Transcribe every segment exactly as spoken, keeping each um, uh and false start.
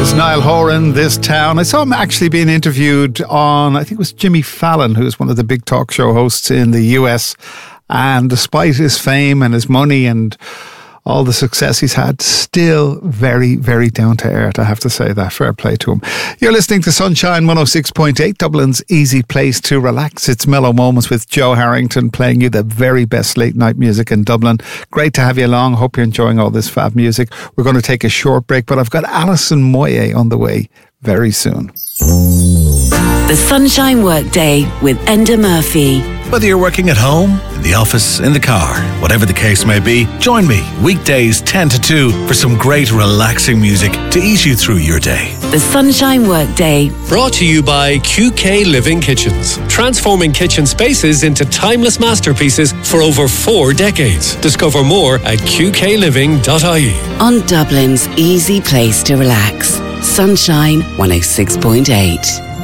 was Niall Horan, This Town. I saw him actually being interviewed on, I think it was Jimmy Fallon, who's one of the big talk show hosts in the U S. And despite his fame and his money and all the success he's had, still very, very down to earth, I have to say that. Fair play to him. You're listening to Sunshine one oh six point eight, Dublin's easy place to relax. It's Mellow Moments with Joe Harrington, playing you the very best late night music in Dublin. Great to have you along. Hope you're enjoying all this fab music. We're going to take a short break, but I've got Alison Moyet on the way very soon. The Sunshine Workday with Enda Murphy. Whether you're working at home, in the office, in the car, whatever the case may be, join me weekdays ten to two for some great relaxing music to ease you through your day. The Sunshine Workday. Brought to you by Q K Living Kitchens. Transforming kitchen spaces into timeless masterpieces for over four decades. Discover more at q k living dot i e. On Dublin's easy place to relax. Sunshine one oh six point eight.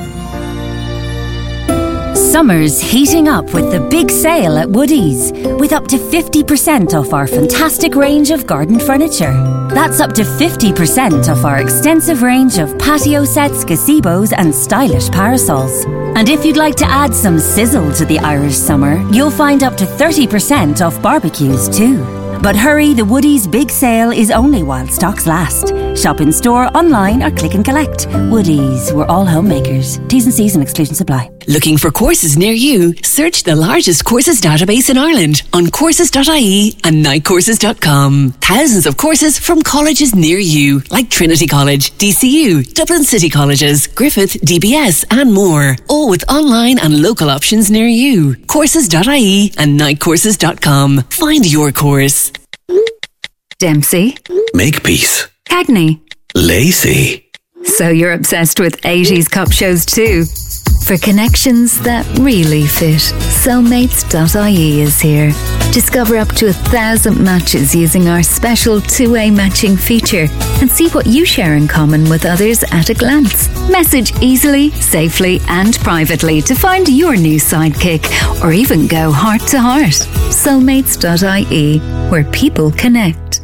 Summer's heating up with the big sale at Woodies, with up to fifty percent off our fantastic range of garden furniture. That's up to fifty percent off our extensive range of patio sets, gazebos and stylish parasols. And if you'd like to add some sizzle to the Irish summer, you'll find up to thirty percent off barbecues too. But hurry, the Woodies big sale is only while stocks last. Shop in store, online or click and collect. Woodies, we're all homemakers. T's and C's and exclusions apply. Looking for courses near you? Search the largest courses database in Ireland on courses dot i e and night courses dot com. Thousands of courses from colleges near you, like Trinity College, D C U, Dublin City Colleges, Griffith, D B S and more. All with online and local options near you. courses dot i e and night courses dot com. Find your course. Dempsey. Makepeace. Cagney. Lacey. So you're obsessed with eighties cop shows too? For connections that really fit, soulmates dot i e is here. Discover up to a thousand matches using our special two-way matching feature and see what you share in common with others at a glance. Message easily, safely and privately to find your new sidekick, or even go heart to heart. soulmates dot i e, where people connect.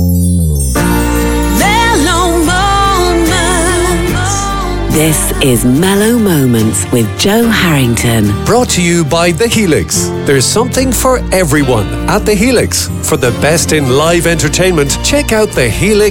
This is Mellow Moments with Joe Harrington. Brought to you by The Helix. There's something for everyone at The Helix. For the best in live entertainment, check out The Helix